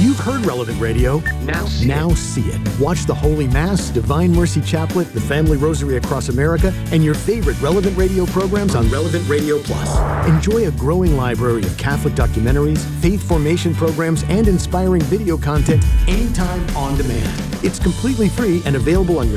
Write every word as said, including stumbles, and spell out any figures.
You've heard Relevant Radio. Now see Now it. see it. Watch the Holy Mass, Divine Mercy Chaplet, the Family Rosary Across America, and your favorite Relevant Radio programs on Relevant Radio Plus. Enjoy a growing library of Catholic documentaries, faith formation programs, and inspiring video content anytime on demand. It's completely free and available on your